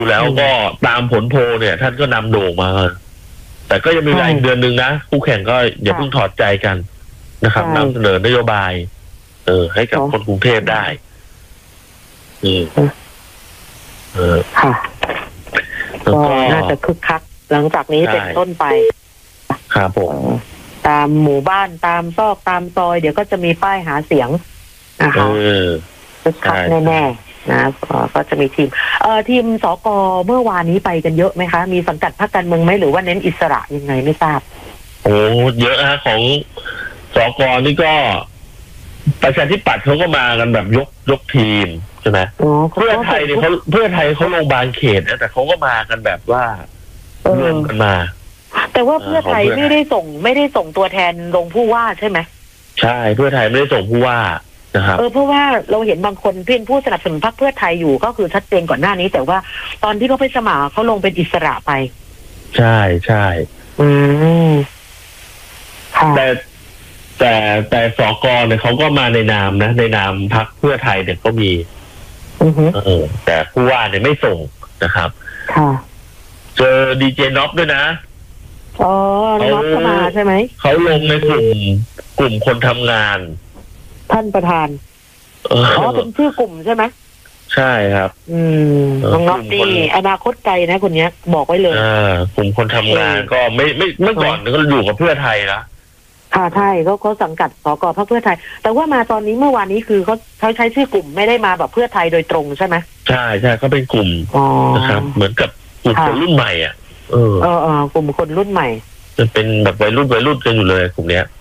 แล้วก็ตามผลโพลเนี่ยท่านก็นำโด่งมาแต่ก็ยังมีเวลาอีกเดือนหนึ่งนะคู่แข่งก็อย่าเพิ่งถอดใจกันนะครับนำเสนอนโยบายให้กับคนกรุงเทพได้ค่ะก็น่าจะคึกคักหลังจากนี้เป็นต้นไปครับผมตามหมู่บ้านตามซอกตามซอยเดี๋ยวก็จะมีป้ายหาเสียงนะคะคึกคักแน่ๆนะก็จะมีทีมสก.เมื่อวานนี้ไปกันเยอะไหมคะมีสังกัดพรรคการเมืองไหมหรือว่าเน้นอิสระยังไงไม่ทราบโอ้เยอะฮะของสก.นี่ก็ประชาธิปัตย์เขาก็มากันแบบยกทีมใช่ไหมเพื่อไทยเนี่ยเขาลงบางเขตนะแต่เขาก็มากันแบบว่ารวมกันมาแต่ว่าเพื่อไทยไม่ได้ส่งตัวแทนลงผู้ว่าใช่ไหมใช่เพื่อไทยไม่ได้ส่งผู้ว่านะครับเพราะว่าเราเห็นบางคนเป็นผู้สนับสนุนพรรคเพื่อไทยอยู่ก็คือชัดเจนก่อนหน้านี้แต่ว่าตอนที่เขาไปสมัครเขาลงเป็นอิสระไปใช่แต่สก.เนี่ยเขาก็มาในนามนะในนามพรรคเพื่อไทยเนี่ยก็มีแต่ผู้ว่าเนี่ยไม่ส่งนะครับเจอดีเจน็อปด้วยนะน็อปมาใช่ไหมเขาลงในกลุ่มคนทำงานท่านประธานเป็นชื่อกลุ่มใช่ไหมใช่ครับน้องน็อปนี่อนาคตไกลนะคนนี้บอกไว้เลยกลุ่มคนทำงานก็ไม่เมื่อก่อนก็อยู่กับเพื่อไทยนะค่ะใช่เขาสังกัดสก.พรรคเพื่อไทยแต่ว่ามาตอนนี้เมื่อวานนี้คือเขาใช้ชื่อกลุ่มไม่ได้มาแบบเพื่อไทยโดยตรงใช่ไหมใช่เขาเป็นกลุ่มนะครับเหมือนกับกลุ่มคนรุ่นใหม่กลุ่มคนรุ่นใหม่จะเป็นแบบวัยรุ่นกันอยู่เลยกลุ่มเนี้ย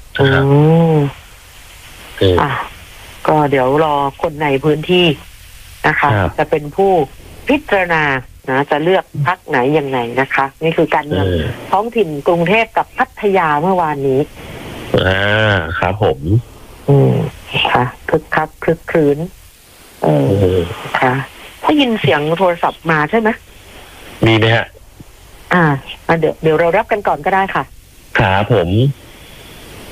ก็เดี๋ยวรอคนในพื้นที่นะคะจะเป็นผู้พิจารณานะจะเลือกพรรคไหนยังไงนะคะนี่คือการเมืองท้องถิ่นกรุงเทพกับพัทยาเมื่อวานนี้ครับผมค่ะคึกคักคึกคืนค่ะได้ยินเสียงโทรศัพท์มาใช่ไหมมีไหมฮะเดี๋ยวเรารับกันก่อนก็ได้ค่ะครับผม